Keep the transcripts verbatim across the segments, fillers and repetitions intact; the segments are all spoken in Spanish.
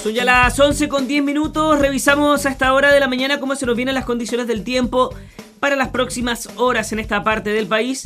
Son ya las once con diez minutos, revisamos a esta hora de la mañana cómo se nos vienen las condiciones del tiempo para las próximas horas en esta parte del país.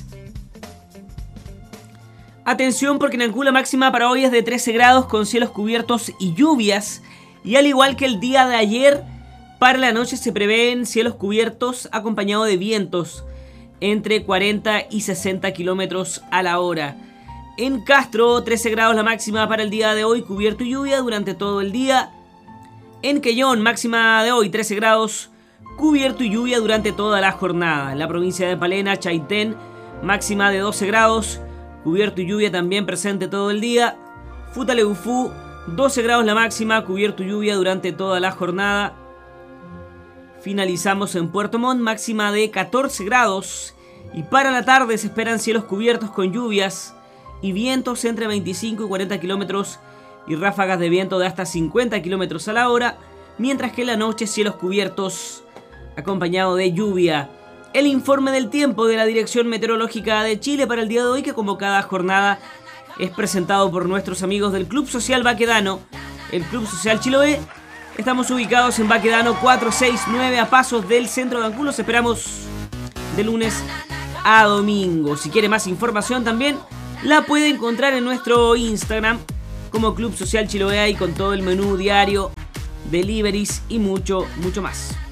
Atención porque en Ancud la máxima para hoy es de trece grados con cielos cubiertos y lluvias. Y al igual que el día de ayer, para la noche se prevén cielos cubiertos acompañados de vientos entre cuarenta y sesenta kilómetros a la hora. En Castro, trece grados la máxima para el día de hoy, cubierto y lluvia durante todo el día. En Quellón, máxima de hoy, trece grados, cubierto y lluvia durante toda la jornada. En la provincia de Palena, Chaitén, máxima de doce grados, cubierto y lluvia también presente todo el día. Futaleufú, doce grados la máxima, cubierto y lluvia durante toda la jornada. Finalizamos en Puerto Montt, máxima de catorce grados. Y para la tarde se esperan cielos cubiertos con lluvias y vientos entre veinticinco y cuarenta kilómetros y ráfagas de viento de hasta cincuenta kilómetros a la hora, mientras que en la noche cielos cubiertos acompañado de lluvia. El informe del tiempo de la Dirección Meteorológica de Chile para el día de hoy, que como cada jornada es presentado por nuestros amigos del Club Social Baquedano, el Club Social Chiloé. Estamos ubicados en Baquedano cuatrocientos sesenta y nueve a pasos del centro de Ancud. Los esperamos de lunes a domingo. Si quiere más información también la puede encontrar en nuestro Instagram como Club Social Chiloé y con todo el menú diario, deliveries y mucho, mucho más.